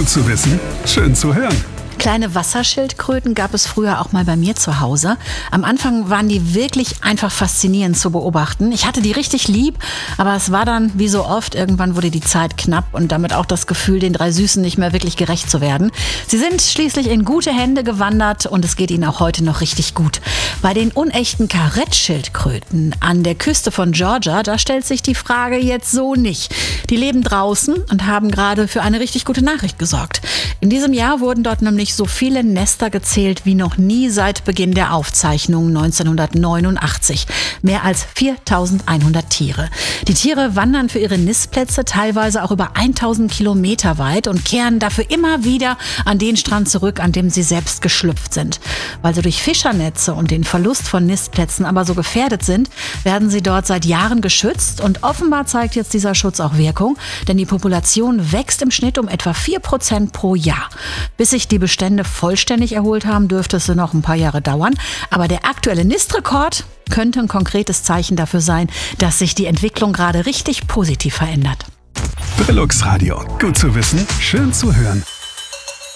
Gut zu wissen, schön zu hören. Kleine Wasserschildkröten gab es früher auch mal bei mir zu Hause. Am Anfang waren die wirklich einfach faszinierend zu beobachten. Ich hatte die richtig lieb, aber es war dann, wie so oft, irgendwann wurde die Zeit knapp und damit auch das Gefühl, den drei Süßen nicht mehr wirklich gerecht zu werden. Sie sind schließlich in gute Hände gewandert und es geht ihnen auch heute noch richtig gut. Bei den unechten Karettschildkröten an der Küste von Georgia, da stellt sich die Frage jetzt so nicht. Die leben draußen und haben gerade für eine richtig gute Nachricht gesorgt. In diesem Jahr wurden dort nämlich so viele Nester gezählt wie noch nie seit Beginn der Aufzeichnungen 1989. Mehr als 4100 Tiere. Die Tiere wandern für ihre Nistplätze teilweise auch über 1000 Kilometer weit und kehren dafür immer wieder an den Strand zurück, an dem sie selbst geschlüpft sind. Weil sie durch Fischernetze und den Verlust von Nistplätzen aber so gefährdet sind, werden sie dort seit Jahren geschützt und offenbar zeigt jetzt dieser Schutz auch Wirkung, denn die Population wächst im Schnitt um etwa 4% pro Jahr. Bis sich die Bestände vollständig erholt haben, dürfte es noch ein paar Jahre dauern. Aber der aktuelle Nistrekord könnte ein konkretes Zeichen dafür sein, dass sich die Entwicklung gerade richtig positiv verändert. Brillux Radio. Gut zu wissen, schön zu hören.